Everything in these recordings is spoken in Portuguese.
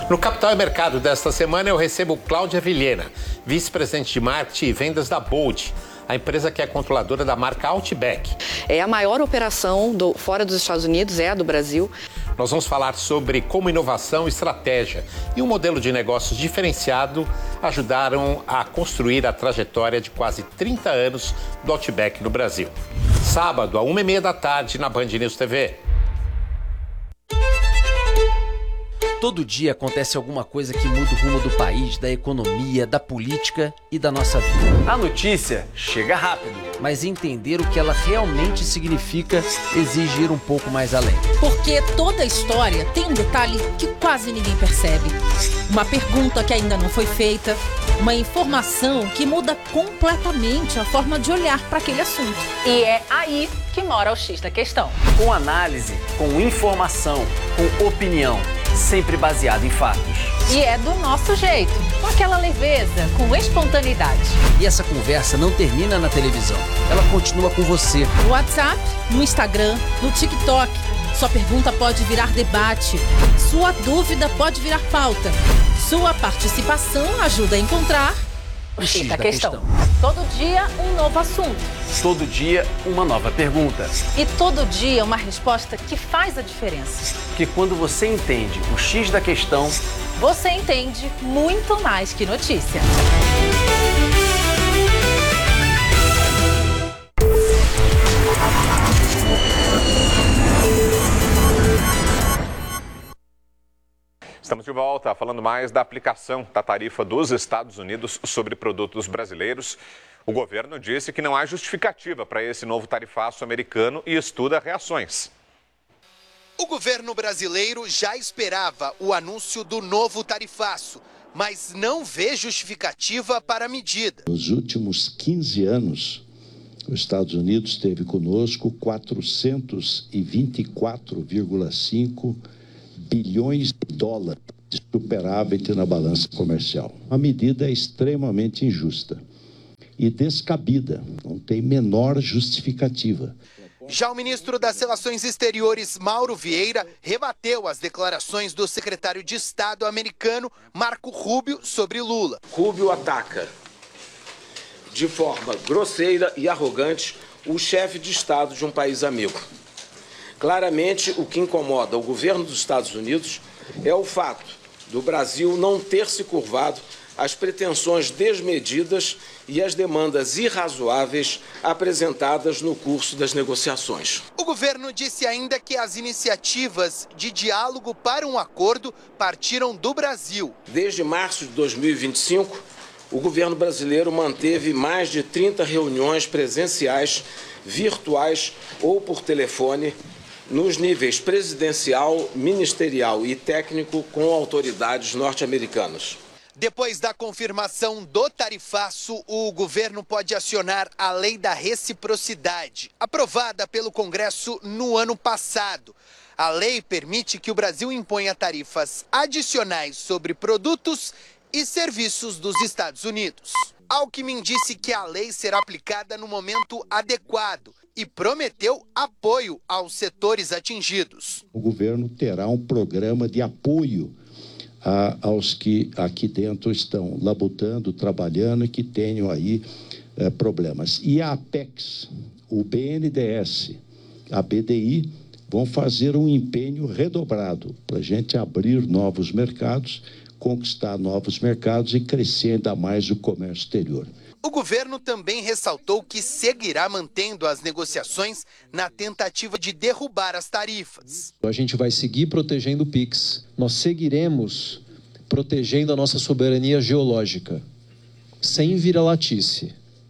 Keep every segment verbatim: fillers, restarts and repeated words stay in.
No Capital e Mercado desta semana eu recebo Cláudia Vilhena, vice-presidente de marketing e vendas da Bolt, a empresa que é controladora da marca Outback. É a maior operação do, fora dos Estados Unidos, é a do Brasil. Nós vamos falar sobre como inovação, estratégia e um modelo de negócios diferenciado ajudaram a construir a trajetória de quase trinta anos do Outback no Brasil. Sábado, a uma e meia da tarde, na Band News T V. Todo dia acontece alguma coisa que muda o rumo do país, da economia, da política e da nossa vida. A notícia chega rápido. Mas entender o que ela realmente significa exige ir um pouco mais além. Porque toda história tem um detalhe que quase ninguém percebe. Uma pergunta que ainda não foi feita, uma informação que muda completamente a forma de olhar para aquele assunto. E é aí que mora o X da questão. Com análise, com informação, com opinião, sempre baseado em fatos. E é do nosso jeito, com aquela leveza, com espontaneidade. E essa conversa não termina na televisão, ela continua com você. No WhatsApp, no Instagram, no TikTok. Sua pergunta pode virar debate, sua dúvida pode virar pauta. Sua participação ajuda a encontrar o X da questão. Todo dia um novo assunto. Todo dia uma nova pergunta. E todo dia uma resposta que faz a diferença. Porque quando você entende o X da questão, você entende muito mais que notícia. Estamos de volta falando mais da aplicação da tarifa dos Estados Unidos sobre produtos brasileiros. O governo disse que não há justificativa para esse novo tarifaço americano e estuda reações. O governo brasileiro já esperava o anúncio do novo tarifaço, mas não vê justificativa para a medida. Nos últimos quinze anos, os Estados Unidos teve conosco quatrocentos e vinte e quatro vírgula cinco bilhões de dólares de superávit na balança comercial. A medida é extremamente injusta e descabida, não tem menor justificativa. Já o ministro das Relações Exteriores, Mauro Vieira, rebateu as declarações do secretário de Estado americano, Marco Rubio, sobre Lula. Rubio ataca de forma grosseira e arrogante o chefe de Estado de um país amigo. Claramente, o que incomoda o governo dos Estados Unidos é o fato do Brasil não ter se curvado às pretensões desmedidas e às demandas irrazoáveis apresentadas no curso das negociações. O governo disse ainda que as iniciativas de diálogo para um acordo partiram do Brasil. Desde março de dois mil e vinte e cinco, o governo brasileiro manteve mais de trinta reuniões presenciais, virtuais ou por telefone, nos níveis presidencial, ministerial e técnico com autoridades norte-americanas. Depois da confirmação do tarifaço, o governo pode acionar a Lei da Reciprocidade, aprovada pelo Congresso no ano passado. A lei permite que o Brasil imponha tarifas adicionais sobre produtos e serviços dos Estados Unidos. Alckmin disse que a lei será aplicada no momento adequado e prometeu apoio aos setores atingidos. O governo terá um programa de apoio a, aos que aqui dentro estão labutando, trabalhando e que tenham aí é, problemas. E a Apex, o B N D E S, a B D I vão fazer um empenho redobrado para a gente abrir novos mercados, conquistar novos mercados e crescer ainda mais o comércio exterior. O governo também ressaltou que seguirá mantendo as negociações na tentativa de derrubar as tarifas. A gente vai seguir protegendo o PIX. Nós seguiremos protegendo a nossa soberania geológica, sem vira-latice.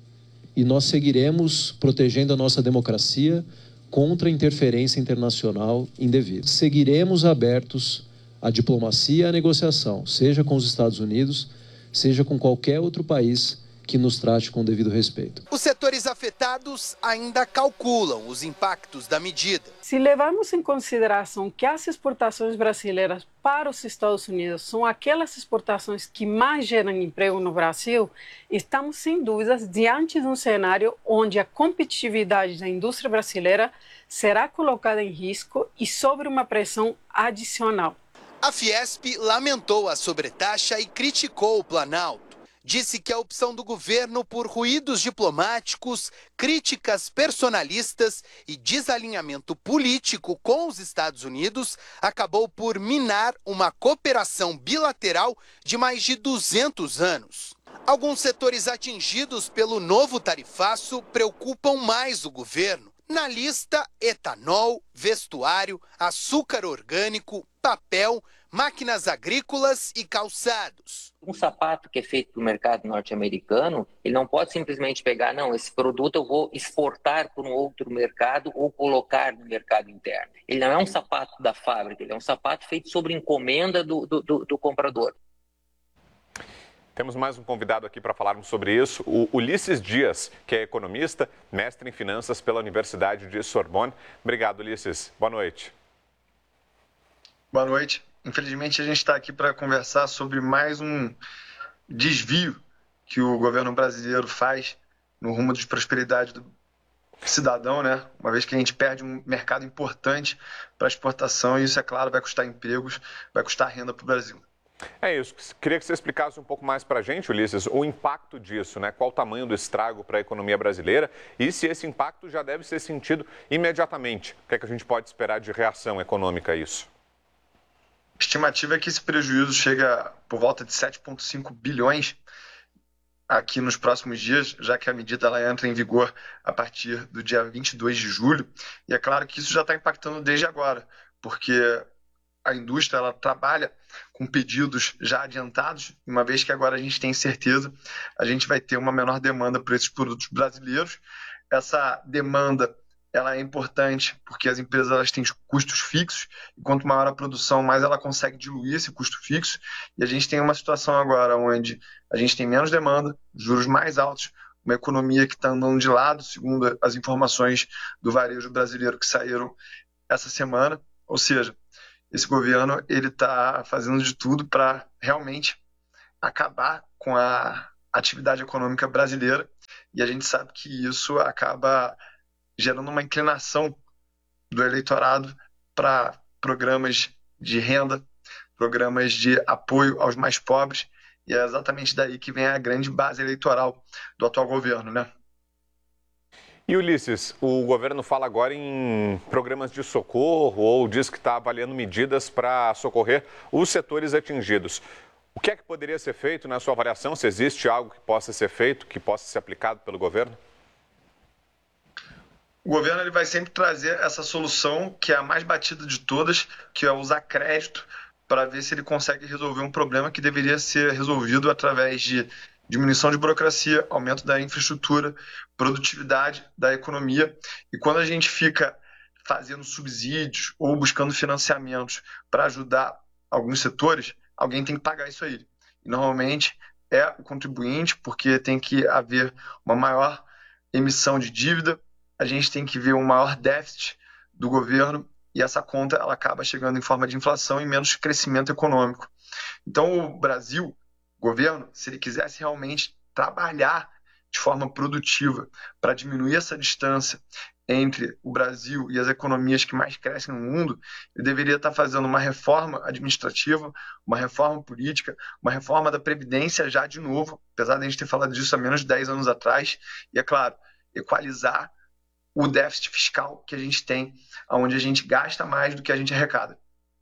E nós seguiremos protegendo a nossa democracia contra a interferência internacional indevida. Seguiremos abertos à diplomacia e à negociação, seja com os Estados Unidos, seja com qualquer outro país que nos trate com devido respeito. Os setores afetados ainda calculam os impactos da medida. Se levarmos em consideração que as exportações brasileiras para os Estados Unidos são aquelas exportações que mais geram emprego no Brasil, estamos sem dúvidas diante de um cenário onde a competitividade da indústria brasileira será colocada em risco e sob uma pressão adicional. A Fiesp lamentou a sobretaxa e criticou o Planalto. Disse que a opção do governo por ruídos diplomáticos, críticas personalistas e desalinhamento político com os Estados Unidos acabou por minar uma cooperação bilateral de mais de duzentos anos. Alguns setores atingidos pelo novo tarifaço preocupam mais o governo. Na lista, etanol, vestuário, açúcar orgânico, papel, máquinas agrícolas e calçados. Um sapato que é feito para o mercado norte-americano, ele não pode simplesmente pegar, não, esse produto eu vou exportar para um outro mercado ou colocar no mercado interno. Ele não é um sapato da fábrica, ele é um sapato feito sobre encomenda do, do, do, do comprador. Temos mais um convidado aqui para falarmos sobre isso, o Ulisses Dias, que é economista, mestre em finanças pela Universidade de Sorbonne. Obrigado, Ulisses. Boa noite. Boa noite. Infelizmente, a gente está aqui para conversar sobre mais um desvio que o governo brasileiro faz no rumo de prosperidade do cidadão, né? Uma vez que a gente perde um mercado importante para exportação e isso, é claro, vai custar empregos, vai custar renda para o Brasil. É isso. Queria que você explicasse um pouco mais para a gente, Ulisses, o impacto disso, né? Qual o tamanho do estrago para a economia brasileira e se esse impacto já deve ser sentido imediatamente. O que é que a gente pode esperar de reação econômica a isso? A estimativa é que esse prejuízo chega por volta de sete vírgula cinco bilhões aqui nos próximos dias, já que a medida ela entra em vigor a partir do dia vinte e dois de julho. E é claro que isso já está impactando desde agora, porque a indústria ela trabalha com pedidos já adiantados, uma vez que agora a gente tem certeza, a gente vai ter uma menor demanda por esses produtos brasileiros. Essa demanda ela é importante porque as empresas elas têm custos fixos e quanto maior a produção, mais ela consegue diluir esse custo fixo. E a gente tem uma situação agora onde a gente tem menos demanda, juros mais altos, uma economia que está andando de lado, segundo as informações do varejo brasileiro que saíram essa semana. Ou seja, esse governo ele está fazendo de tudo para realmente acabar com a atividade econômica brasileira e a gente sabe que isso acaba gerando uma inclinação do eleitorado para programas de renda, programas de apoio aos mais pobres, e é exatamente daí que vem a grande base eleitoral do atual governo, né? E, Ulisses, o governo fala agora em programas de socorro ou diz que está avaliando medidas para socorrer os setores atingidos. O que é que poderia ser feito na sua avaliação? Se existe algo que possa ser feito, que possa ser aplicado pelo governo? O governo ele vai sempre trazer essa solução que é a mais batida de todas, que é usar crédito para ver se ele consegue resolver um problema que deveria ser resolvido através de diminuição de burocracia, aumento da infraestrutura, produtividade da economia. E quando a gente fica fazendo subsídios ou buscando financiamentos para ajudar alguns setores, alguém tem que pagar isso aí. E normalmente é o contribuinte, porque tem que haver uma maior emissão de dívida, a gente tem que ver um maior déficit do governo e essa conta ela acaba chegando em forma de inflação e menos crescimento econômico. Então o Brasil, o governo, se ele quisesse realmente trabalhar de forma produtiva para diminuir essa distância entre o Brasil e as economias que mais crescem no mundo, ele deveria estar fazendo uma reforma administrativa, uma reforma política, uma reforma da Previdência já de novo, apesar de a gente ter falado disso há menos de dez anos atrás, e é claro, equalizar o déficit fiscal que a gente tem, onde a gente gasta mais do que a gente arrecada.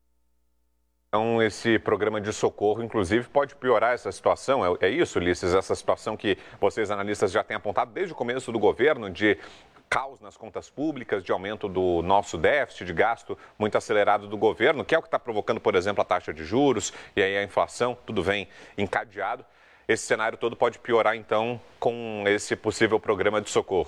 Então, esse programa de socorro, inclusive, pode piorar essa situação? É, é isso, Ulisses? Essa situação que vocês, analistas, já têm apontado desde o começo do governo, de caos nas contas públicas, de aumento do nosso déficit, de gasto muito acelerado do governo, que é o que está provocando, por exemplo, a taxa de juros e aí a inflação, tudo vem encadeado. Esse cenário todo pode piorar, então, com esse possível programa de socorro.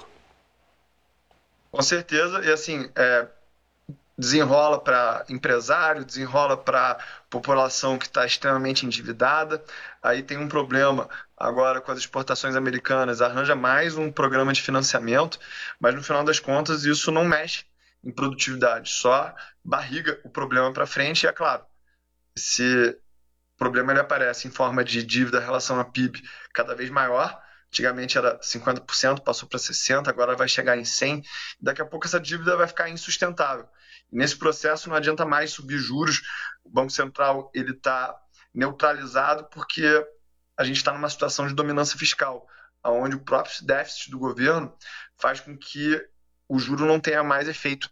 Com certeza, e assim, é, desenrola para empresário, desenrola para população que está extremamente endividada, aí tem um problema agora com as exportações americanas, arranja mais um programa de financiamento, mas no final das contas isso não mexe em produtividade, só barriga o problema para frente e é claro, se o problema ele aparece em forma de dívida em relação a P I B cada vez maior, antigamente era cinquenta por cento, passou para sessenta por cento, agora vai chegar em cem por cento. Daqui a pouco essa dívida vai ficar insustentável. Nesse processo não adianta mais subir juros, o Banco Central ele está neutralizado porque a gente está numa situação de dominância fiscal, onde o próprio déficit do governo faz com que o juro não tenha mais efeito.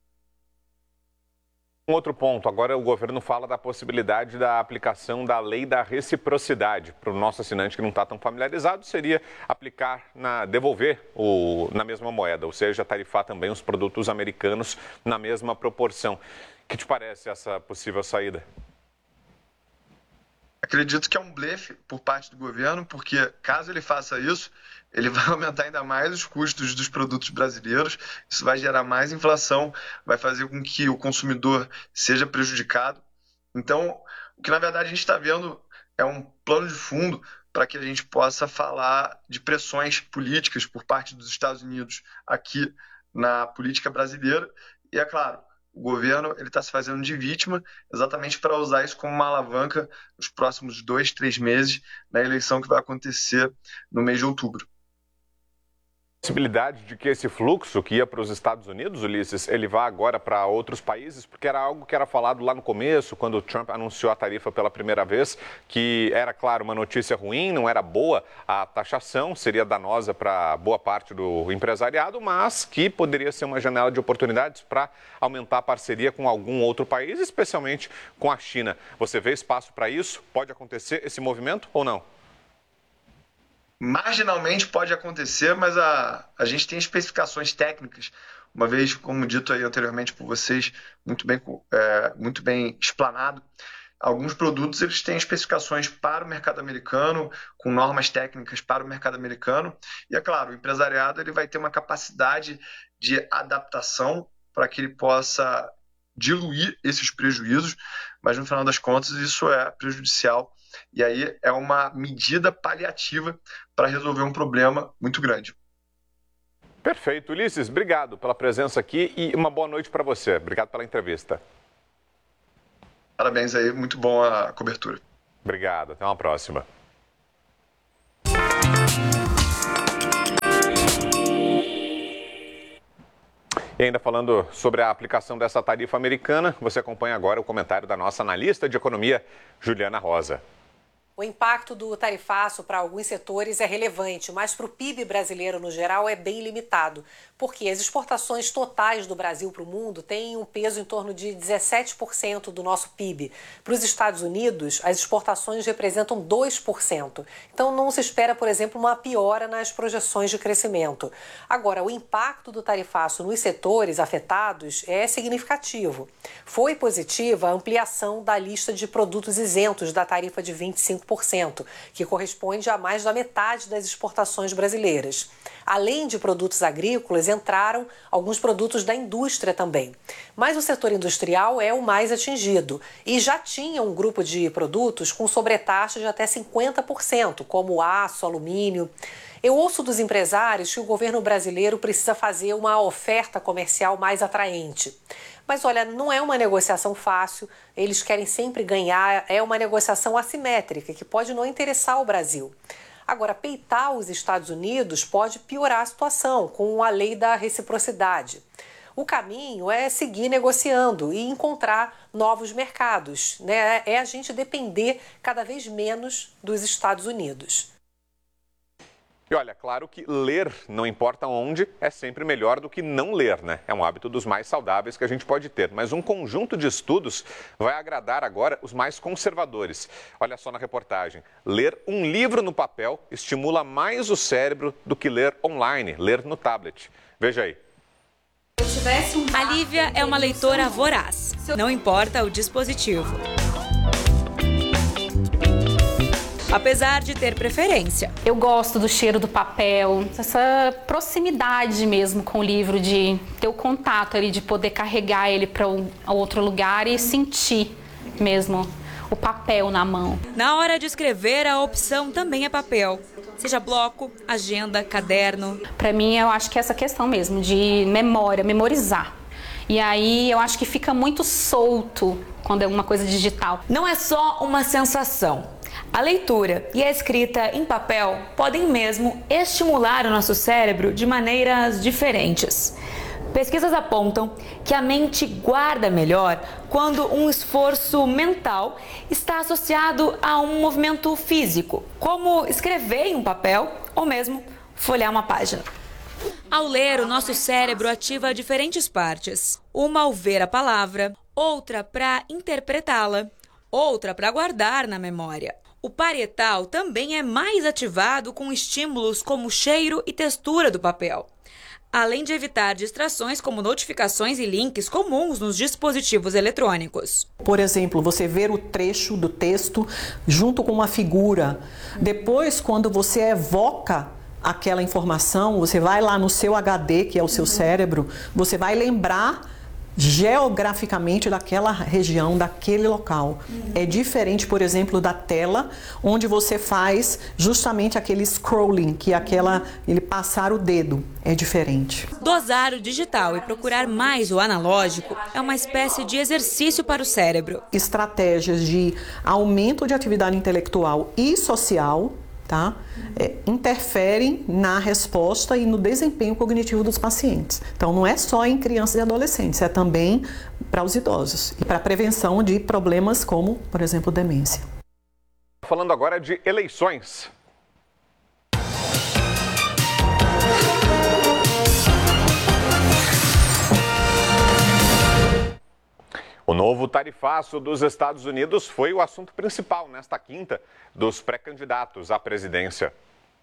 Um outro ponto, agora o governo fala da possibilidade da aplicação da lei da reciprocidade. Para o nosso assinante que não está tão familiarizado, seria aplicar, na, devolver o, na mesma moeda, ou seja, tarifar também os produtos americanos na mesma proporção. O que te parece essa possível saída? Acredito que é um blefe por parte do governo, porque caso ele faça isso, ele vai aumentar ainda mais os custos dos produtos brasileiros, isso vai gerar mais inflação, vai fazer com que o consumidor seja prejudicado. Então, o que na verdade a gente está vendo é um plano de fundo para que a gente possa falar de pressões políticas por parte dos Estados Unidos aqui na política brasileira. E é claro, o governo ele está se fazendo de vítima exatamente para usar isso como uma alavanca nos próximos dois, três meses na eleição que vai acontecer no mês de outubro. Possibilidade de que esse fluxo que ia para os Estados Unidos, Ulisses, ele vá agora para outros países, porque era algo que era falado lá no começo, quando o Trump anunciou a tarifa pela primeira vez, que era, claro, uma notícia ruim, não era boa a taxação, seria danosa para boa parte do empresariado, mas que poderia ser uma janela de oportunidades para aumentar a parceria com algum outro país, especialmente com a China. Você vê espaço para isso? Pode acontecer esse movimento ou não? Marginalmente pode acontecer, mas a, a gente tem especificações técnicas, uma vez, como dito aí anteriormente por vocês, muito bem, é, muito bem explanado. Alguns produtos eles têm especificações para o mercado americano, com normas técnicas para o mercado americano. E, é claro, o empresariado ele vai ter uma capacidade de adaptação para que ele possa diluir esses prejuízos, mas, no final das contas, isso é prejudicial. E aí é uma medida paliativa para resolver um problema muito grande. Perfeito. Ulisses, obrigado pela presença aqui e uma boa noite para você. Obrigado pela entrevista. Parabéns aí, muito bom a cobertura. Obrigado, até uma próxima. E ainda falando sobre a aplicação dessa tarifa americana, você acompanha agora o comentário da nossa analista de economia, Juliana Rosa. O impacto do tarifaço para alguns setores é relevante, mas para o P I B brasileiro no geral é bem limitado, porque as exportações totais do Brasil para o mundo têm um peso em torno de dezessete por cento do nosso P I B. Para os Estados Unidos, as exportações representam dois por cento. Então não se espera, por exemplo, uma piora nas projeções de crescimento. Agora, o impacto do tarifaço nos setores afetados é significativo. Foi positiva a ampliação da lista de produtos isentos da tarifa de vinte e cinco por cento, que corresponde a mais da metade das exportações brasileiras. Além de produtos agrícolas, entraram alguns produtos da indústria também. Mas o setor industrial é o mais atingido e já tinha um grupo de produtos com sobretaxa de até cinquenta por cento, como aço, alumínio. Eu ouço dos empresários que o governo brasileiro precisa fazer uma oferta comercial mais atraente. Mas olha, não é uma negociação fácil, eles querem sempre ganhar, é uma negociação assimétrica que pode não interessar o Brasil. Agora, peitar os Estados Unidos pode piorar a situação com a lei da reciprocidade. O caminho é seguir negociando e encontrar novos mercados, né? É a gente depender cada vez menos dos Estados Unidos. E olha, claro que ler, não importa onde, é sempre melhor do que não ler, né? É um hábito dos mais saudáveis que a gente pode ter. Mas um conjunto de estudos vai agradar agora os mais conservadores. Olha só na reportagem. Ler um livro no papel estimula mais o cérebro do que ler online, ler no tablet. Veja aí. A Lívia é uma leitora voraz. Não importa o dispositivo. Apesar de ter preferência. Eu gosto do cheiro do papel, essa proximidade mesmo com o livro, de ter o contato ali, de poder carregar ele para um outro lugar e sentir mesmo o papel na mão. Na hora de escrever, a opção também é papel. Seja bloco, agenda, caderno. Para mim, eu acho que é essa questão mesmo de memória, memorizar. E aí eu acho que fica muito solto quando é uma coisa digital. Não é só uma sensação. A leitura e a escrita em papel podem mesmo estimular o nosso cérebro de maneiras diferentes. Pesquisas apontam que a mente guarda melhor quando um esforço mental está associado a um movimento físico, como escrever em um papel ou mesmo folhear uma página. Ao ler, o nosso cérebro ativa diferentes partes. Uma ao ver a palavra, outra para interpretá-la, outra para guardar na memória. O parietal também é mais ativado com estímulos como o cheiro e textura do papel, além de evitar distrações como notificações e links comuns nos dispositivos eletrônicos. Por exemplo, você ver o trecho do texto junto com uma figura. Depois, quando você evoca aquela informação, você vai lá no seu H D, que é o seu cérebro, você vai lembrar geograficamente daquela região, daquele local. É diferente, por exemplo, da tela, onde você faz justamente aquele scrolling, que é aquela, ele passar o dedo. É diferente. Dosar o digital e procurar mais o analógico é uma espécie de exercício para o cérebro. Estratégias de aumento de atividade intelectual e social, tá? É, interferem na resposta e no desempenho cognitivo dos pacientes. Então, não é só em crianças e adolescentes, é também para os idosos e para a prevenção de problemas como, por exemplo, demência. Falando agora de eleições. O novo tarifaço dos Estados Unidos foi o assunto principal nesta quinta dos pré-candidatos à presidência.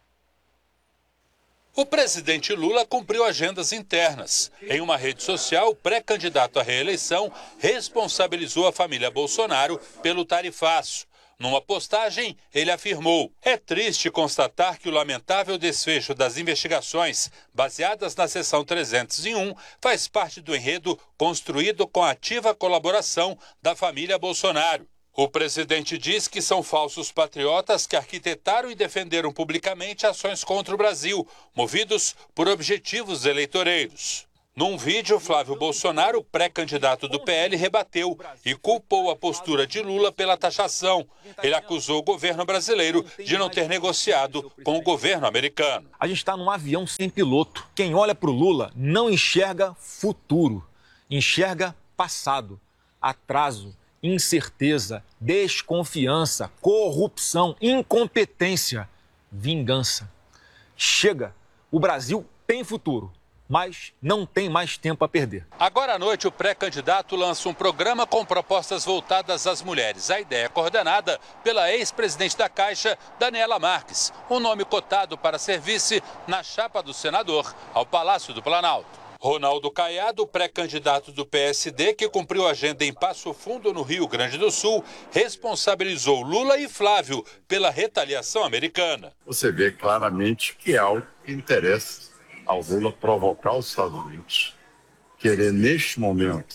O presidente Lula cumpriu agendas internas. Em uma rede social, o pré-candidato à reeleição responsabilizou a família Bolsonaro pelo tarifaço. Numa postagem, ele afirmou: é triste constatar que o lamentável desfecho das investigações baseadas na seção trezentos e um faz parte do enredo construído com a ativa colaboração da família Bolsonaro. O presidente diz que são falsos patriotas que arquitetaram e defenderam publicamente ações contra o Brasil, movidos por objetivos eleitoreiros. Num vídeo, Flávio Bolsonaro, pré-candidato do P L, rebateu e culpou a postura de Lula pela taxação. Ele acusou o governo brasileiro de não ter negociado com o governo americano. A gente está num avião sem piloto. Quem olha para o Lula não enxerga futuro, enxerga passado, atraso, incerteza, desconfiança, corrupção, incompetência, vingança. Chega, o Brasil tem futuro, mas não tem mais tempo a perder. Agora à noite, o pré-candidato lança um programa com propostas voltadas às mulheres. A ideia é coordenada pela ex-presidente da Caixa, Daniela Marques, um nome cotado para ser vice na chapa do senador ao Palácio do Planalto. Ronaldo Caiado, pré-candidato do P S D, que cumpriu a agenda em Passo Fundo, no Rio Grande do Sul, responsabilizou Lula e Flávio pela retaliação americana. Você vê claramente que há o interesse ao Lula provocar os Estados Unidos, querer neste momento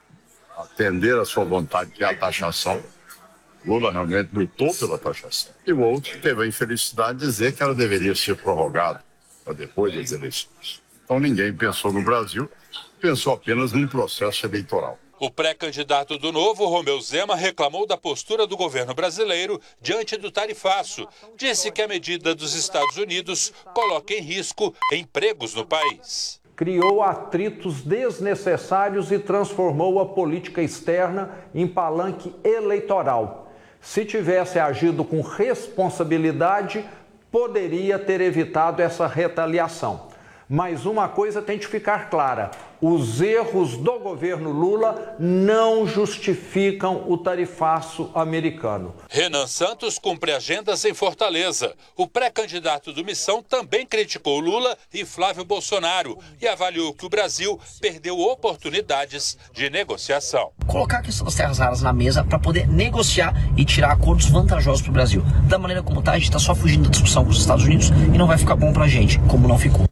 atender a sua vontade que é a taxação. Lula realmente lutou pela taxação. E o outro teve a infelicidade de dizer que ela deveria ser prorrogada para depois das eleições. Então ninguém pensou no Brasil, pensou apenas num processo eleitoral. O pré-candidato do Novo, Romeu Zema, reclamou da postura do governo brasileiro diante do tarifaço. Disse que a medida dos Estados Unidos coloca em risco empregos no país. Criou atritos desnecessários e transformou a política externa em palanque eleitoral. Se tivesse agido com responsabilidade, poderia ter evitado essa retaliação. Mas uma coisa tem de ficar clara: os erros do governo Lula não justificam o tarifaço americano. Renan Santos cumpre agendas em Fortaleza. O pré-candidato do Missão também criticou Lula e Flávio Bolsonaro e avaliou que o Brasil perdeu oportunidades de negociação. Colocar a questão das terras raras na mesa para poder negociar e tirar acordos vantajosos para o Brasil. Da maneira como está, a gente está só fugindo da discussão com os Estados Unidos e não vai ficar bom para a gente, como não ficou.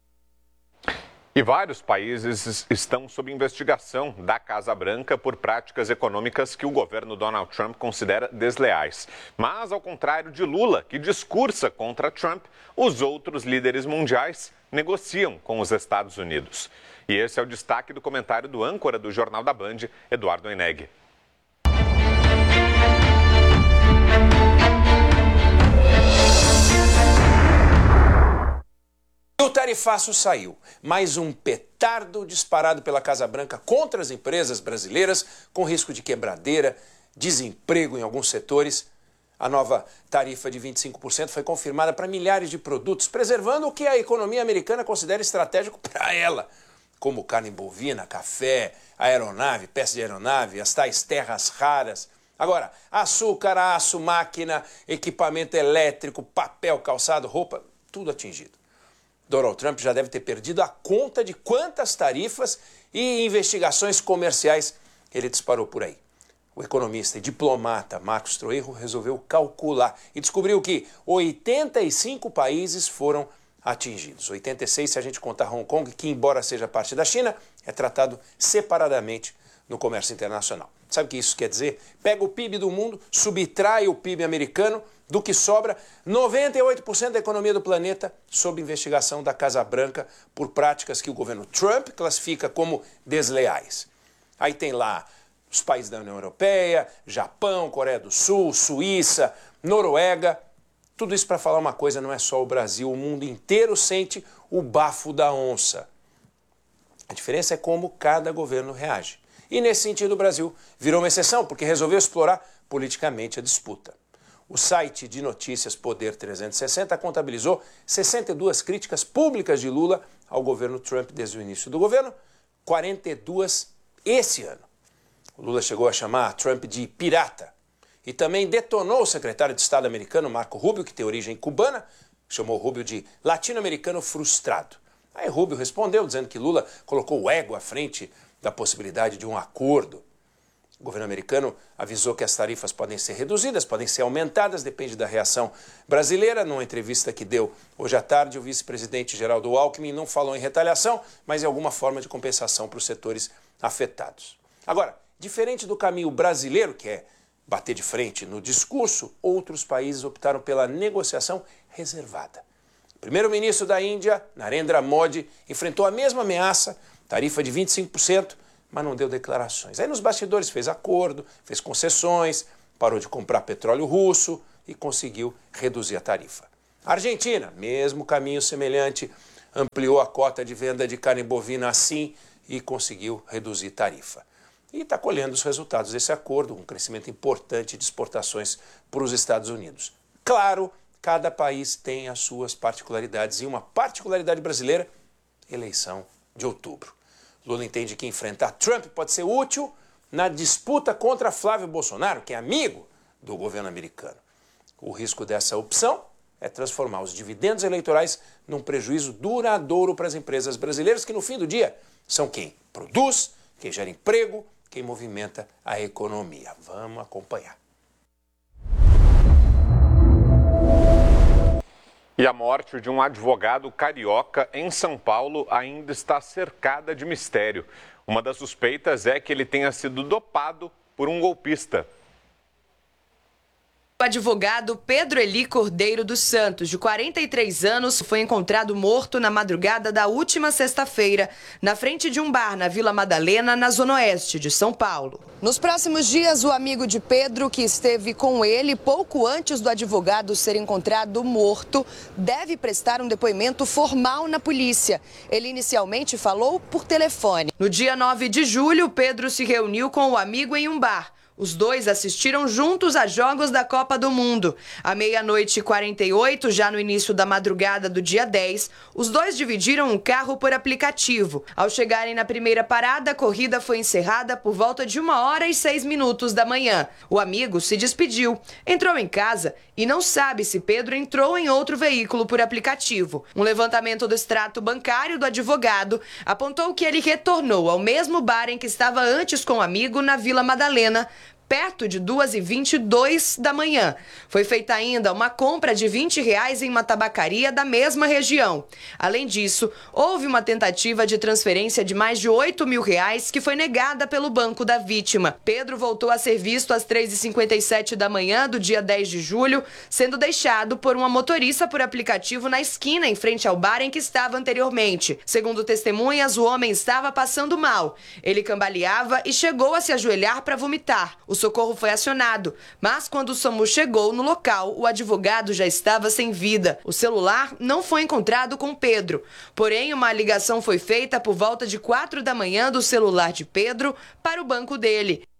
E vários países estão sob investigação da Casa Branca por práticas econômicas que o governo Donald Trump considera desleais. Mas, ao contrário de Lula, que discursa contra Trump, os outros líderes mundiais negociam com os Estados Unidos. E esse é o destaque do comentário do âncora do Jornal da Band, Eduardo Eneg. O tarifaço saiu, mais um petardo disparado pela Casa Branca contra as empresas brasileiras, com risco de quebradeira, desemprego em alguns setores. A nova tarifa de vinte e cinco por cento foi confirmada para milhares de produtos, preservando o que a economia americana considera estratégico para ela, como carne bovina, café, aeronave, peça de aeronave, as tais terras raras. Agora, açúcar, aço, máquina, equipamento elétrico, papel, calçado, roupa, tudo atingido. Donald Trump já deve ter perdido a conta de quantas tarifas e investigações comerciais ele disparou por aí. O economista e diplomata Marcos Troerro resolveu calcular e descobriu que oitenta e cinco países foram atingidos. oitenta e seis se a gente contar Hong Kong, que embora seja parte da China, é tratado separadamente no comércio internacional. Sabe o que isso quer dizer? Pega o P I B do mundo, subtrai o P I B americano, do que sobra, noventa e oito por cento da economia do planeta sob investigação da Casa Branca por práticas que o governo Trump classifica como desleais. Aí tem lá os países da União Europeia, Japão, Coreia do Sul, Suíça, Noruega. Tudo isso para falar uma coisa, não é só o Brasil, o mundo inteiro sente o bafo da onça. A diferença é como cada governo reage. E nesse sentido o Brasil virou uma exceção, porque resolveu explorar politicamente a disputa. O site de notícias Poder trezentos e sessenta contabilizou sessenta e duas críticas públicas de Lula ao governo Trump desde o início do governo, quarenta e duas esse ano. O Lula chegou a chamar Trump de pirata e também detonou o secretário de Estado americano Marco Rubio, que tem origem cubana, chamou Rubio de latino-americano frustrado. Aí Rubio respondeu dizendo que Lula colocou o ego à frente da possibilidade de um acordo. O governo americano avisou que as tarifas podem ser reduzidas, podem ser aumentadas, depende da reação brasileira. Numa entrevista que deu hoje à tarde, o vice-presidente Geraldo Alckmin não falou em retaliação, mas em alguma forma de compensação para os setores afetados. Agora, diferente do caminho brasileiro, que é bater de frente no discurso, outros países optaram pela negociação reservada. O primeiro-ministro da Índia, Narendra Modi, enfrentou a mesma ameaça, tarifa de vinte e cinco por cento, mas não deu declarações. Aí nos bastidores fez acordo, fez concessões, parou de comprar petróleo russo e conseguiu reduzir a tarifa. A Argentina, mesmo caminho semelhante, ampliou a cota de venda de carne bovina assim e conseguiu reduzir tarifa. E está colhendo os resultados desse acordo, um crescimento importante de exportações para os Estados Unidos. Claro, cada país tem as suas particularidades e uma particularidade brasileira, eleição de outubro. Lula entende que enfrentar Trump pode ser útil na disputa contra Flávio Bolsonaro, que é amigo do governo americano. O risco dessa opção é transformar os dividendos eleitorais num prejuízo duradouro para as empresas brasileiras, que no fim do dia são quem produz, quem gera emprego, quem movimenta a economia. Vamos acompanhar. E a morte de um advogado carioca em São Paulo ainda está cercada de mistério. Uma das suspeitas é que ele tenha sido dopado por um golpista. O advogado Pedro Eli Cordeiro dos Santos, de quarenta e três anos, foi encontrado morto na madrugada da última sexta-feira, na frente de um bar na Vila Madalena, na zona oeste de São Paulo. Nos próximos dias, o amigo de Pedro, que esteve com ele pouco antes do advogado ser encontrado morto, deve prestar um depoimento formal na polícia. Ele inicialmente falou por telefone. No dia nove de julho, Pedro se reuniu com o amigo em um bar. Os dois assistiram juntos a jogos da Copa do Mundo. À meia-noite e quarenta e oito, já no início da madrugada do dia dez, os dois dividiram um carro por aplicativo. Ao chegarem na primeira parada, a corrida foi encerrada por volta de uma hora e seis minutos da manhã. O amigo se despediu, entrou em casa e não sabe se Pedro entrou em outro veículo por aplicativo. Um levantamento do extrato bancário do advogado apontou que ele retornou ao mesmo bar em que estava antes com o amigo na Vila Madalena, perto de duas e vinte e dois da manhã. Foi feita ainda uma compra de vinte reais em uma tabacaria da mesma região. Além disso, houve uma tentativa de transferência de mais de oito mil reais que foi negada pelo banco da vítima. Pedro voltou a ser visto às três e cinquenta e sete da manhã do dia dez de julho, sendo deixado por uma motorista por aplicativo na esquina em frente ao bar em que estava anteriormente. Segundo testemunhas, o homem estava passando mal. Ele cambaleava e chegou a se ajoelhar para vomitar. Os socorro foi acionado, mas quando o SAMU chegou no local, o advogado já estava sem vida. O celular não foi encontrado com Pedro, porém uma ligação foi feita por volta de quatro da manhã do celular de Pedro para o banco dele.